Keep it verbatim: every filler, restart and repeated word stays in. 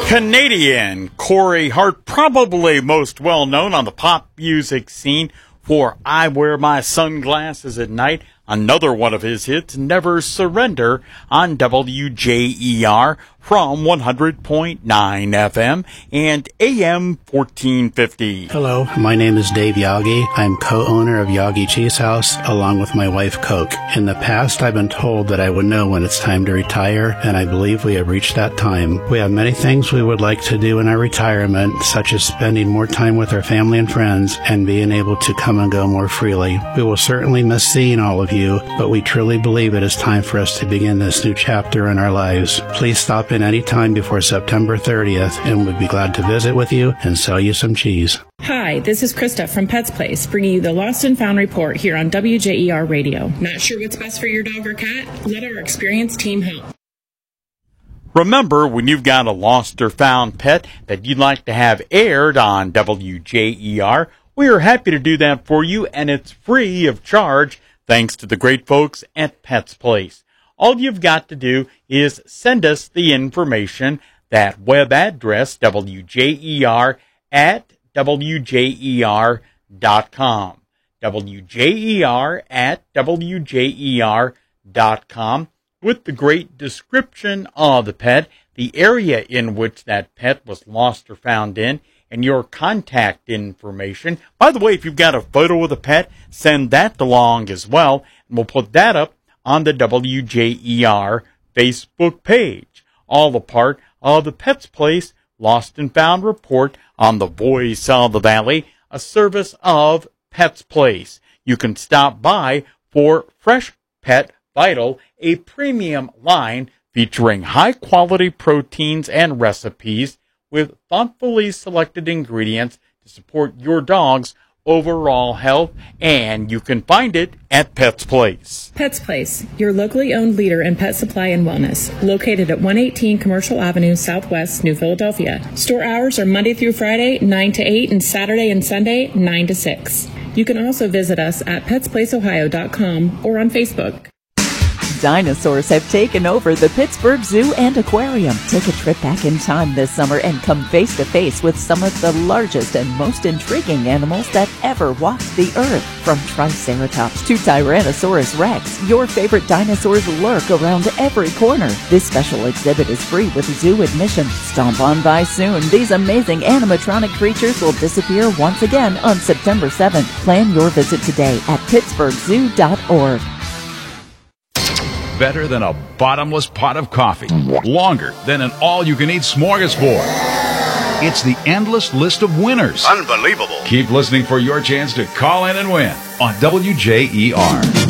Canadian Corey Hart, probably most well known on the pop music scene for I Wear My Sunglasses at Night. Another one of his hits, Never Surrender, on W J E R from one hundred point nine F M and A M fourteen fifty. Hello, my name is Dave Yagi. I'm co-owner of Yagi Cheese House along with my wife Coke. In the past, I've been told that I would know when it's time to retire, and I believe we have reached that time. We have many things we would like to do in our retirement, such as spending more time with our family and friends and being able to come and go more freely. We will certainly miss seeing all of you, but we truly believe it is time for us to begin this new chapter in our lives. Please stop in any time before September thirtieth, and we'd be glad to visit with you and sell you some cheese. Hi, this is Krista from Pets Place, bringing you the Lost and Found report here on W J E R Radio. Not sure what's best for your dog or cat? Let our experienced team help. Remember, when you've got a lost or found pet that you'd like to have aired on W J E R, we are happy to do that for you, and it's free of charge, thanks to the great folks at Pets Place. All you've got to do is send us the information, that web address, W J E R at W J E R dot com. W J E R at W J E R dot com with the great description of the pet, the area in which that pet was lost or found in, and your contact information. By the way, if you've got a photo of the pet, send that along as well, and we'll put that up on the W J E R Facebook page. All a part of the Pets Place Lost and Found report on the Voice of the Valley, a service of Pets Place. You can stop by for Fresh Pet Vital, a premium line featuring high-quality proteins and recipes with thoughtfully selected ingredients to support your dog's overall health, and you can find it at Pets Place. Pets Place, your locally owned leader in pet supply and wellness, located at one eighteen Commercial Avenue, Southwest, New Philadelphia. Store hours are Monday through Friday, nine to eight, and Saturday and Sunday, nine to six. You can also visit us at pets place ohio dot com or on Facebook. Dinosaurs have taken over the Pittsburgh Zoo and Aquarium. Take a trip back in time this summer and come face to face with some of the largest and most intriguing animals that ever walked the earth. From Triceratops to Tyrannosaurus Rex, your favorite dinosaurs lurk around every corner. This special exhibit is free with zoo admission. Stomp on by soon. These amazing animatronic creatures will disappear once again on September seventh. Plan your visit today at pittsburgh zoo dot org. Better than a bottomless pot of coffee. Longer than an all-you-can-eat smorgasbord. It's the endless list of winners. Unbelievable. Keep listening for your chance to call in and win on W J E R.